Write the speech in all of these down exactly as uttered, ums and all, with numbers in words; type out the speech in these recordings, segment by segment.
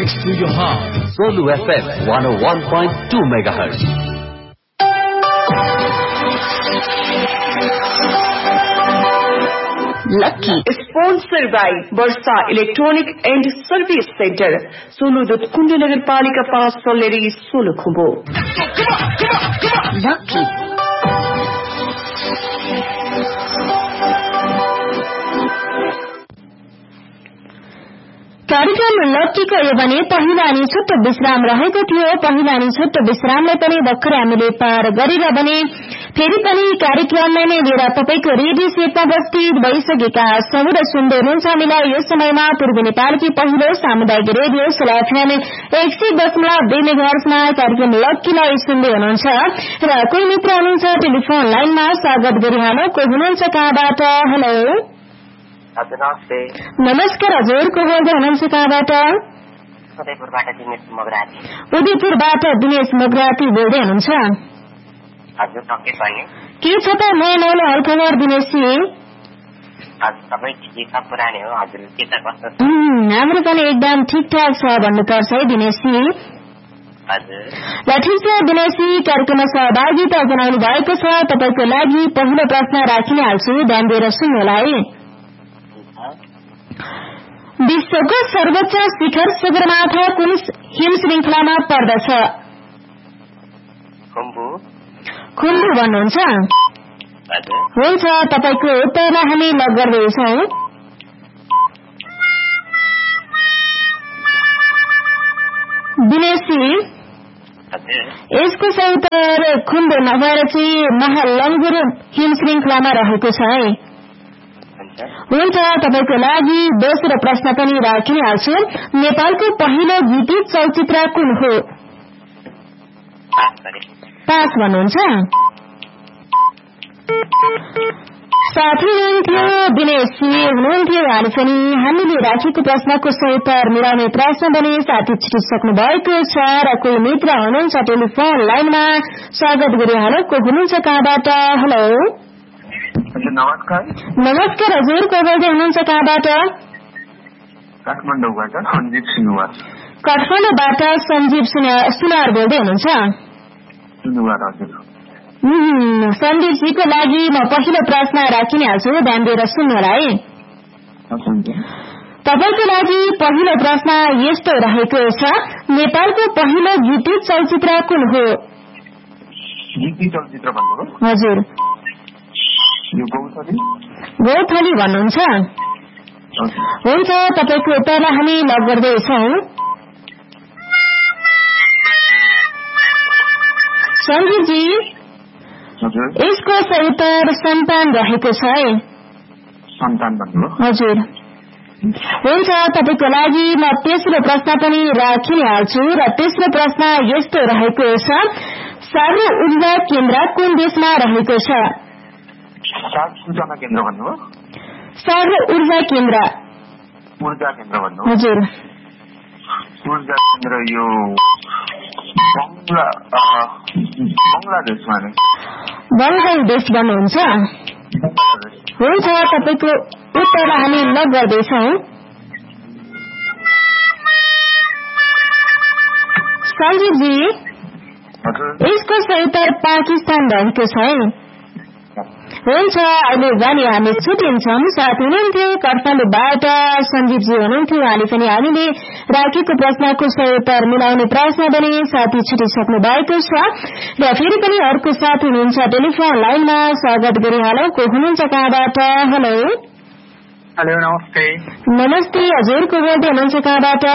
next to your heart. Solu F M one oh one point two megahertz. Lucky sponsored by Versa Electronic and Service Center, Solu Dutkundu Nagarpalika पाँच Soleri Solu Khumbu. Lucky. कार्यक्रम लक्कीको यो भने पहिला अनि छोटो विश्राम रहेको थियो। पहिला अनि छोटो विश्रामलाई पनि भर्खरै हामीले पार गरेर भने फेरि पनि कार्यक्रमलाई नै लिएर तपाईको रेडियो सेटमा उपस्थित भइसकेका छौं र सुन्दै हुनुहुन्छ हामीलाई यो समयमा पूर्वी नेपालकी पहिलो सामुदायिक रेडियो सोला एफएम एक सय दशमलव दुई मेगाहर्जमा कार्यक्रम लक्कीलाई सुन्दै हुनुहुन्छ र कोही मित्र हुनुहुन्छ टेलिफोन लाइनमा स्वागत गरिहाल्नु। कोही हुनुहुन्छ कहाँबाट? हेलो हजुर नमस्ते। नमस्कार हजुर, को बोल्दै हुनुहुन्छ कहाँबाट? उदयपुरबाट दिनेश मगराती। उदयपुरबाट दिनेश मगराती बोल्दै हुनुहुन्छ? हजुर सके पनि के छ त नयाँ नौलो हालखबर दिनेशजी? हजुर सबै ठिकै छ, पुरानै हो। हजुर के छ कस्तो छ? हाम्रो पनि एकदम ठिकठाक छ भन्नुपर्छ है दिनेशजी। हजुर ल ठिक छ दिनेशजी, कार्यक्रममा सहभागिता जनाउनु भएको छ। तपाईको लागि पहिलो प्रश्न राखिने हाल्छु, ध्यान दिएर सुन्नुहोला है। विश्वको सर्वोच्च शिखर सगरमाथा कुन हिम श्रृंखलामा पर्दछ? खुम्बु। खुम्बु भन्नुहुन्छ? हजुर हुन्छ, तपाईको उत्तरलाई हामी लक गर्दैछौं। दिनेशजी यसको सही उत्तर खुम्बु नभएर चाहिँ महालङ्गुर हिम श्रृंखलामा रहेको छ है। हुन्छ, तपाईको लागि दोस्रो प्रश्न पनि राखिने हाल्छु। नेपालको पहिलो गीतित चलचित्र कुन हो? पास भन्नुहुन्छ? साथी हुनुहुन्थ्यो दिनेशजी हुनुहुन्थ्यो उहाँले पनि हामीले राखेको प्रश्नको सही उत्तर मिलाउने प्रश्न भने साथी छिटिसक्नु भएको छ र कोही मित्र हुनुहुन्छ टेलिफोन लाइनमा स्वागत गरिहाल्नु। को हुनुहुन्छ कहाँबाट? हेलो नमस्कार। नमस्कार हजुर, को बोल्दै हुनुहुन्छ कहाँबाट? काठमाडौँबाट सञ्जीव सुनुवार। काठमाडौँबाट सञ्जीव सुनार बोल्दै हुनुहुन्छ? सुनुवार हजुर। सन्दीपजीको लागि म पहिलो प्रश्न राखिने हाल्छु, ध्यान दिएर सुन्नुहोला है। तपाईको लागि पहिलो प्रश्न यस्तो रहेको छ, नेपालको पहिलो गीतित चलचित्र कुन हो? गीतित चलचित्र भन्नुभयो? हजुर यो गौथली। गौथली भन्नुहुन्छ? हुन्छ, तपाईको उत्तरलाई हामी लक गर्दैछौं। सञ्जीवजी यसको सही उत्तर सन्तान रहेको छ है। सन्तान भन्नुभयो? हजुर। हुन्छ, तपाईको लागि म तेस्रो प्रश्न पनि राखिने हाल्छु र तेस्रो प्रश्न यस्तो रहेको छ, सौर ऊर्जा केन्द्र कुन देशमा रहेको छ? सूचना केन्द्र भन्नुभयो? सौर ऊर्जा केन्द्र। ऊर्जा केन्द्र भन्नुभयो? हजुर। ऊर्जा केन्द्र यो बङ्गला बङ्गलादेशमा नै। बङ्गलादेश भन्नुहुन्छ? हुन्छ, तपाईको उत्तरलाई हामी लक गर्दैछौं। सञ्जीवजी यसको सही उत्तर पाकिस्तान रहेको छ है। हुन्छ, अहिले भने हामी छुट्टिन्छौँ। साथ हुनुहुन्थ्यो काठमाडौँबाट सञ्जीवजी हुनुहुन्थ्यो, उहाँले पनि हामीले राखेको प्रश्नको सही उत्तर मिलाउने प्रश्न भने साथी छुटिसक्नु भएको छ र फेरि पनि अर्को साथी हुनुहुन्छ टेलिफोन लाइनमा स्वागत गरिहालौँ। को हुनुहुन्छ कहाँबाट? हेलो हेलो नमस्ते। नमस्ते हजुर, को बोल्दै हुनुहुन्छ कहाँबाट?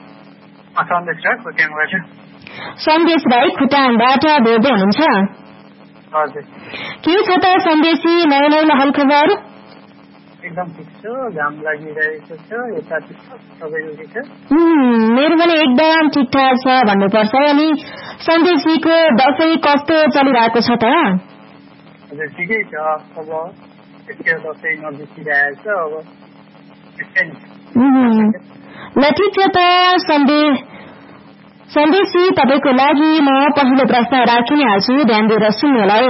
सन्देश राई खुटाङबाट बोल्दै हुनुहुन्छ? के छ त सन्देशी नयाँ नयाँ हालखबर? एकदम ठिक छ, घाम लागिरहेको छ, यता ठिक छ, सबैको ठिक छ? मेरो पनि एकदम ठिकठाक छ भन्नुपर्छ। अनि सन्देशीको दशैं कस्तो चलिरहेको छ त? हजुर ठिकै छ, अब यस्तो दशैं नजिकिरहेको छ, अब ठिकै छ। ल ठिक छ त सन्देश सन्देशी, तपाईको लागि म पहिलो प्रश्न राखिने हाल्छु, ध्यान दिएर सुन्नुहोला है।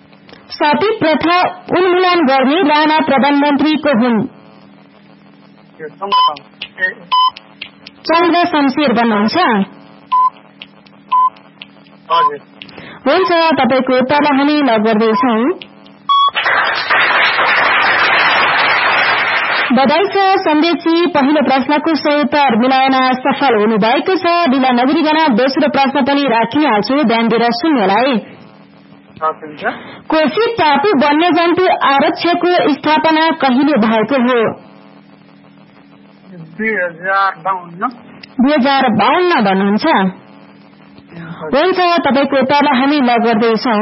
सती प्रथा उन्मूलन गर्ने राणा प्रधानमन्त्री को हुन्? चन्द्र शमशेर भन्नुहुन्छ? हुन्छ, तपाईँको उत्तरलाई हामी लक गर्दैछौँ। बधाई छ सन्देशी, पहिलो प्रश्नको सही उत्तर मिलाउन सफल हुनुभएको छ। ढिला नगरिकन दोस्रो प्रश्न पनि राखिहाल्छु, ध्यान दिएर सुन्नुहोलाई। कोशी टापु वन्यजन्तु आरक्षको स्थापना कहिले भएको हो? दुई हजार बाहन्न भन्नुहुन्छ? हुन्छ, तपाईँको उत्तरलाई हामी लक गर्दैछौँ।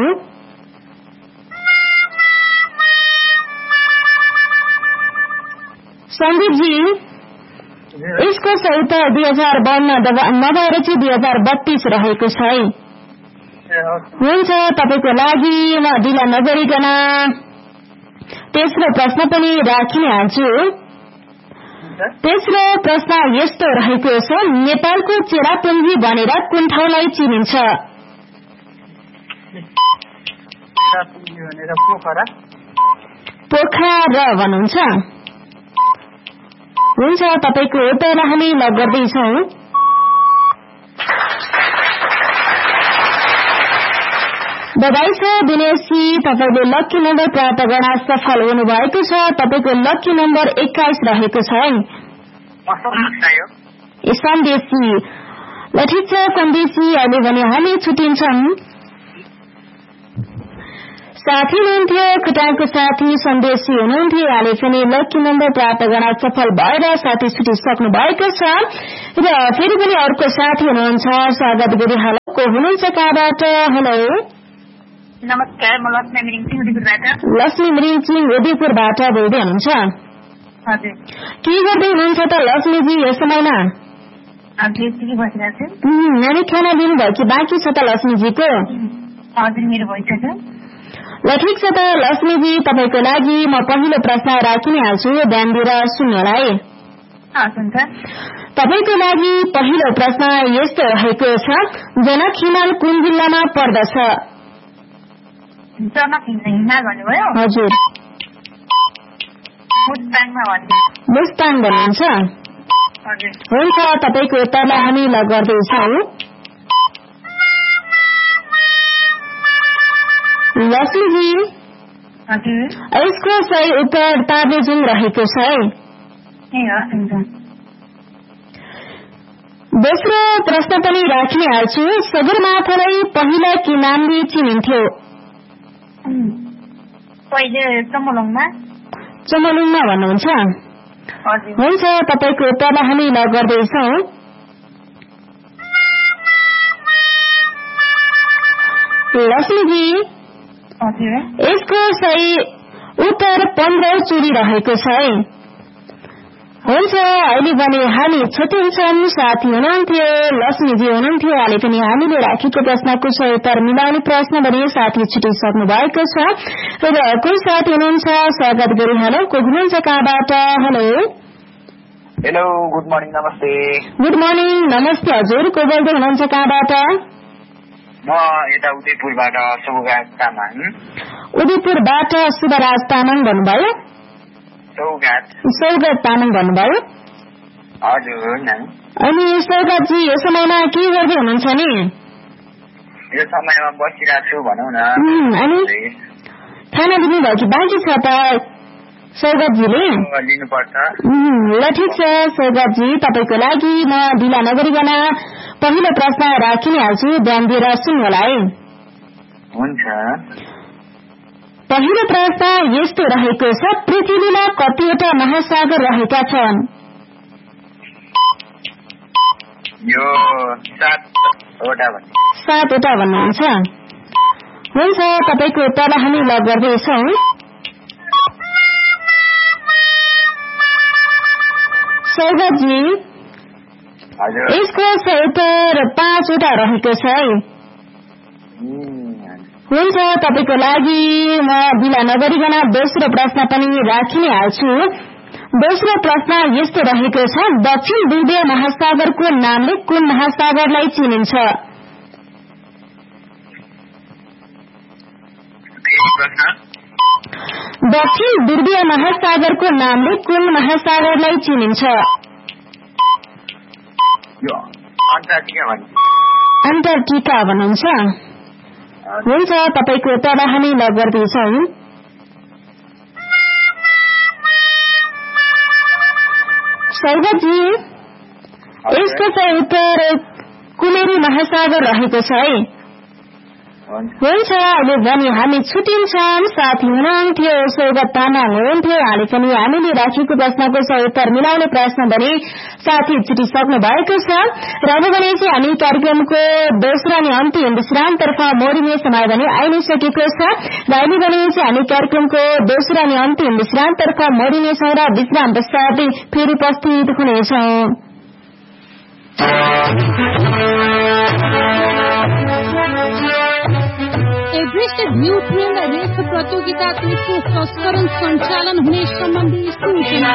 सन्दीपजी, यसको सही उत्तर दुई हजार बाहन्न नभएर चाहिँ दुई हजार बत्तीस रहेको छ है। हुन्छ, तपाईँको लागि म ढिला नगरिकन तेस्रो प्रश्न पनि राखिने हाल्छु। तेस्रो प्रश्न यस्तो रहेको छ, नेपालको चेरापुञ्जी भनेर कुन ठाउँलाई चिनिन्छ? पोखरा भन्नुहुन्छ? हुन्छ, तपाईँको उत्तरलाई हामी लक गर्दैछौँ। बधाई छ दिनेशजी, तपाईँले लक्की नम्बर प्राप्त गर्न सफल हुनुभएको छ। तपाईँको लक्की नम्बर एक्काइस रहेको छ है। सन्देशी, ल ठिक छ सन्देशी, अहिले भने हामी छुट्टिन्छौँ। साथी हुनुहुन्थ्यो, खोटाङको साथी सन्देशी हुनुहुन्थ्यो, अहिले पनि लक्की नम्बर प्राप्त गर्न सफल भएर साथी छुटिसक्नु भएको छ। र फेरि पनि अर्को साथी हुनुहुन्छ, स्वागत गरिहाल। को हुनुहुन्छ, कहाँबाट? हेलो नमस्कार, म लक्ष्मी मिरिङसिङ उदयपुरबाट। लक्ष्मी मिरिङसिङ उदयपुरबाट बोल्दै हुनुहुन्छ? हजुर। के गर्दै हुनुहुन्छ त लक्ष्मीजी यस समयमा? नानी खाना दिनुभयो कि बाँकी छ त लक्ष्मीजीको? हजुर, मेरो भइसक्यो। ल ठिक छ त लक्ष्मीजी, तपाईँको लागि म पहिलो प्रश्न राखिने हाल्छु, ध्यान दिएर सुन्नुहोलाई। तपाईँको लागि पहिलो प्रश्न यस्तो रहेको छ, जनक हिमाल कुन जिल्लामा पर्दछ? हजुर, मुस्ताङ भन्नुहुन्छ? हुन्छ, तपाईँको उत्तरलाई हामी लक गर्दैछौँ। लक्ष्मीजी, यसको सही उत्तर ताबेजुङ रहेको छ है। दोस्रो प्रश्न पनि राख्ने हाल्छु, सगरमाथालाई पहिला के नामले चिनिन्थ्यो? चमलुङमा भन्नुहुन्छ? हुन्छ, तपाईँको उत्तरलाई हामी लक गर्दैछौँ। लक्ष्मीजी, यसको सही उत्तर पन्ध्र चुरी रहेको छ है। हुन्छ, अहिले भने हामी छुट्टिन्छौँ। साथी हुनुहुन्थ्यो, लक्ष्मीजी हुनुहुन्थ्यो, अहिले पनि हामीले राखेको प्रश्नको सही उत्तर मिलाउने प्रश्न भने साथी छुटिसक्नु भएको छ। र कोही साथी हुनुहुन्छ, स्वागत गरिहाल। को हुनुहुन्छ, कहाँबाट? हेलो हेलो गुड मर्निङ, नमस्ते। गुड मर्निङ, नमस्ते हजुर। को बोल्दै हुनुहुन्छ, कहाँबाट? म यता उदयपुरबाट सुबराज तामाङ। उदयपुरबाट सुबराज तामाङ भन्नुभयो? सौगात सौगात तामाङ भन्नुभयो? हजुर। अनि सौगातजी यो समयमा के गर्दै हुनुहुन्छ नि? यो समयमा बसिरहेको छु भनौँ न। अनि खाना दिनुभयो कि बाँकी छ त सौगातजीले? लिनुपर्छ। ल ठिक छ सौगातजी, तपाईँको लागि म ढिला नगरिकन पहिलो प्रश्न राखिने हाल्छु, ध्यान दिएर सुन्नुहोला है। हुन्छ। पहिलो प्रश्न यस्तो रहेको छ, पृथ्वीमा कतिवटा महासागर रहेका छन्? यो सातवटा सातवटा भन्नुहुन्छ? हुन्छ, तपाईँको उत्तरलाई हामी लक गर्दैछौँ। सौगातजी, यसको सही उत्तर पाँचवटा रहेको छ है। हुन्छ, तपाईँको लागि म ढिला नगरिकन दोस्रो प्रश्न पनि राखिने हाल्छु। दोस्रो प्रश्न यस्तो रहेको छ, दक्षिण ध्रुवीय महासागरको नामले कुन महासागरलाई चिनिन्छ? दक्षिण ध्रुवीय महासागरको नामले कुन महासागरलाई चिनिन्छ? अन्टार्क्टिका भन्नुहुन्छ। हुन्छ, तपाईको उत्तर हामी लग गर्दैछौँ। शैवजी, यसको चाहिँ उत्तर कुमेरी महासागर रहेको छ है। हुन्छ, अहिले भने हामी छुट्टिन्छौँ। साथी हुनुहुन्थ्यो सौगत तामाङ हुनुहुन्थ्यो। अहिले पनि हामीले राखेको प्रश्नको सही उत्तर मिलाउने प्रश्न भने साथी छुटिसक्नु भएको छ। र अब भने चाहिँ हामी कार्यक्रमको दोस्रो अनि अन्तिम विश्रामतर्फ मोडिने समय भने आइ नै सकेको छ। र अहिले भने चाहिँ हामी कार्यक्रमको दोस्रो अनि अन्तिम विश्रामतर्फ मोडिनेछौँ र विश्राम पश्चात फेरि उपस्थित हुनेछौँ। एभरेस्ट भ्यू ट्रेल रेस प्रतियोगिता तेस्रो संस्करण सञ्चालन हुने सम्बन्धी सूचना।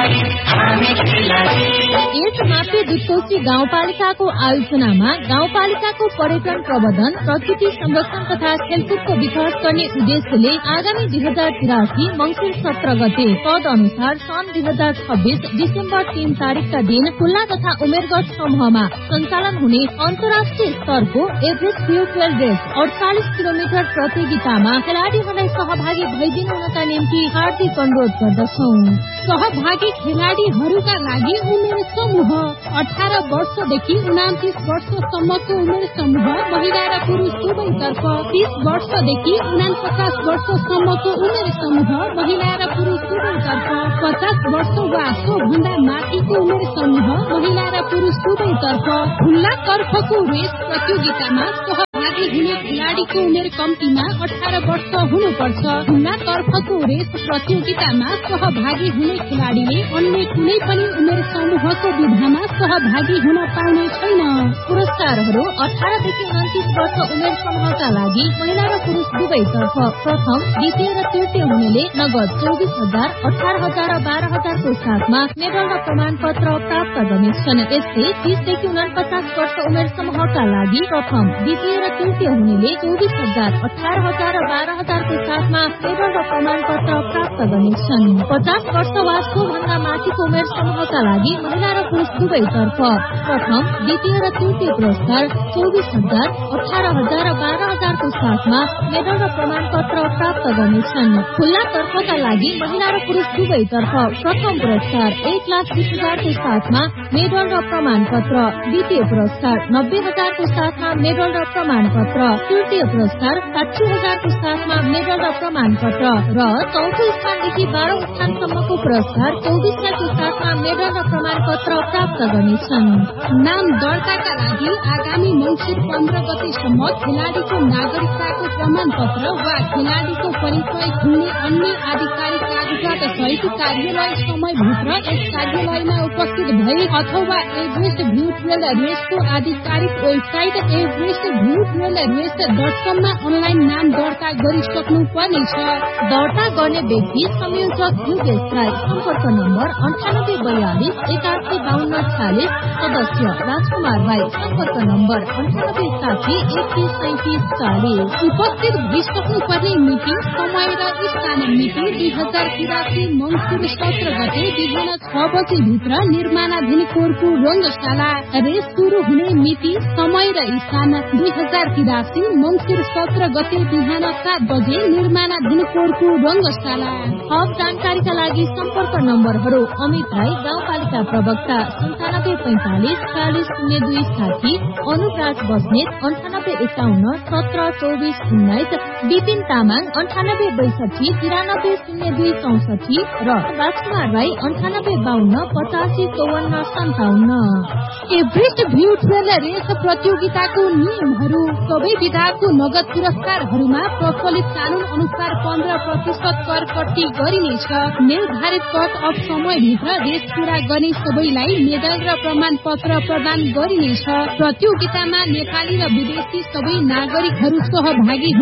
यस माथि दुधकोशी गाउँपालिकाको आयोजनामा गाउँपालिकाको पर्यटन प्रबन्धन, प्रकृति संरक्षण तथा खेलकुदको विकास गर्ने उद्देश्यले आगामी दुई हजार तिरासी मंसिर सत्र गते पद अनुसार सन् दुई हजार छब्बीस डिसेम्बर तीन तारीकका दिन खुल्ला तथा उमेरगत समूहमा सञ्चालन हुने अन्तर्राष्ट्रिय स्तरको Everest view trail race अडचालिस kilometre प्रतियोगितामा खेलाड़ीहरूलाई सहभागी भइदिनु हुनका निम्ति हार्दिक अनुरोध गर्दछौं। सहभागी खेलाड़ीहरूका लागि उमेर समूह अठार वर्षदेखि उनातिस वर्षसम्मको उमेर समूह महिला र पुरुष दुवैतर्फ, तीस वर्षदेखि उनापचास वर्षसम्मको उमेर समूह महिला र पुरुष दुवैतर्फ, पचास वर्ष वा सोभन्दा माथिको उमेर समूह महिला र पुरुष दुवैतर्फ खुल्ला तर्फको रेस प्रतियोगितामा सहभागी हुने खेलाड़ीको उमेर कम्तीमा अठार वर्ष हुनुपर्छ। खुल्ला तर्फको रेस प्रतियोगितामा सहभागी हुने खेलाड़ीले अन्य कुनै पनि उमेर समूहको विधामा सहभागी हुन पाउने छैन। पुरस्कारहरू अठारदेखि उन्तिस वर्ष उमेर समूहका लागि महिला र पुरुष दुवैतर्फ प्रथम, द्वितीय र तृतीय हुनेले नगद चौबिस हजार, अठार हजार र बाह्र हजारको साथमा मेडल र प्रमाण पत्र प्राप्त गर्नेछन्। यस्तै तीसदेखि उनपचास वर्ष उमेर समूहका लागि प्रथम, द्वितीय र तृतीय हुनेले चौबिस हजार, अठार हजार र बाह्र हजारको साथमा मेडल र प्रमाण पत्र प्राप्त गर्नेछन्। पचास वर्ष वा सोभन्दा माथिको उमेर समूहका लागि महिला र पुरुष दुवैतर्फ प्रथम, द्वितीय र तृतीय पुरस्कार चौबिस हजार, अठार हजार र बाह्र हजारको साथमा मेडल र प्रमाण पत्र प्राप्त गर्नेछन्। खुल्ला तर्फका लागि महिला र पुरुष दुवैतर्फ प्रथम पुरस्कार एक लाख बीस हजारको साथमा मेडल र प्रमाण पत्र, द्वितीय पुरस्कार नब्बे हजारको साथमा मेडल र प्रमाण पत्र, तृतीय पुरस्कार साठी हजारको साथमा मेडल र प्रमाण पत्र र चौथो स्थानदेखि बाह्रौं स्थानसम्मको पुरस्कार चौबिस लाखको साथमा मेडल र प्रमाण पत्र प्राप्त गर्नेछन्। नाम दर्ताका लागि आगामी मंसिर पन्ध्र गतेसम्म खेलाड़ीको नागरिकताको प्रमाण पत्र वा खेलाड़ीको परिचय खुल्ने अन्य आधिकारिक कागजात सहित कार्यालय समयभित्र यस कार्यालयमा उपस्थित भई अथवा एभरेस्ट भ्यू ट्रेल रेसको आधिकारिक website Everest view trail race dot कममा अनलाइन नाम दर्ता गरिसक्नु पर्नेछ। दर्ता गर्ने व्यक्ति संयोजक युगेश राई, सम्पर्क नम्बर अन्ठानब्बे बयालिस एकासी बाहन्न चालिस, सदस्य राजकुमार राई, सम्पर्क नम्बर अन्ठानब्बे साठी एकतीस सैतिस चालिस। उपस्थित भइसक्नु पर्ने मिति, समय र स्थान मिति दुई हजार तिरासी मंसिर सत्र गते बिहान छ बजे भित्र निर्माणाधीन कोरको रंगशाला। रेस शुरू हुने मिति, समय र स्थान दुई हजार तिरासी मंसिर सत्र गते बिहान सात बजे निर्माणाधीन कोरको रंगशाला। थप जानकारीका लागि सम्पर्क नम्बरहरू अमित राई गाउँपालिका प्रवक्ता सन्तानब्बे पैंतालिस चालिस शून्य दुई साठी, अनुराज बस्नेत अन्ठानब्बे एकाउन्न सत्र चौबिस उन्नाइस, विपिन तामाङ अन्ठानब्बे बैसठी तिरानब्बे शून्य दुई चौसठी र राजकुमार राई अन्ठानब्बे बाहन्न पचासी चौवन्न सन्ताउन्न। एभरेस्ट भ्यू ट्रेल रेस प्रतियोगिताको नियमहरू। सबै विधाको नगद पुरस्कारहरूमा प्रचलित कानून अनुसार पन्ध्र प्रतिशत कर कट्टी गरिनेछ। निर्धारित कट अफ समयभित्र रेस पूरा गर्ने सबैलाई मेडल र प्रमाण पत्र प्रदान गरिनेछ। प्रतियोगितामा नेपाली र विदेशी सबै नागरिकहरू सहभागी हुन पाउने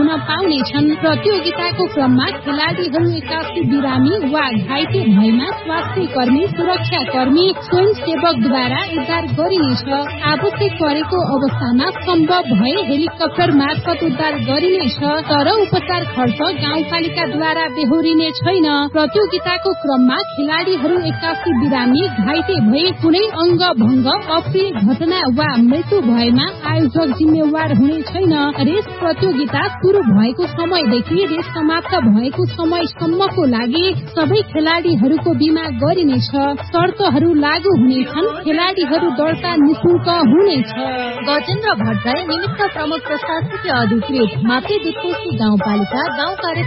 हुनेछन्। प्रतियोगिताको क्रममा खेलाड़ीहरू एक्कासी बिरामी वा घाइते भएमा स्वास्थ्य कर्मी, सुरक्षा कर्मी, स्वयंसेवकद्वारा उद्धार गरिनेछ। आवश्यक परेको अवस्थामा सम्भव भए हेलिकप्टर मार्फत उद्धार गरिनेछ, तर उपचार खर्च गाउँपालिकाद्वारा बेहोरिने छैन। प्रतियोगिताको क्रममा खेलाड़ीहरू एक्कासी बिरामी, घाइते भए, कुनै अङ्ग भङ्ग, अप्रिय घटना वा मृत्यु भएमा आयोजक जिम्मेवार हुने छैन। रेस प्रतियोगिता शुरू भएको समयदेखि रेस समाप्त भएको समयसम्मको लागि सबै खेलाड़ीहरूको बीमा गरिनेछ। शर्तहरू लागू हुनेछन्। खेलाड़ीहरू दर्ता निशुल्क हुनेछ। गजेन्द्र भट्टराई निमित्त प्रमुख प्रशासकीय अधिकृत, मापी दुधकोशी गाउँपालिका गाउँ कार्य